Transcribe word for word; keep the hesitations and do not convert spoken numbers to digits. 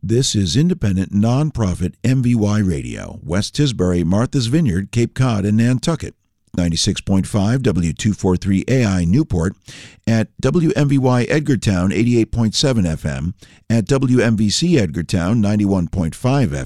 This is independent, nonprofit M V Y Radio, West Tisbury, Martha's Vineyard, Cape Cod, and Nantucket. ninety-six point five W two forty-three A I Newport, at W M V Y Edgartown eighty-eight point seven F M, at W M V C Edgartown ninety-one point five F M.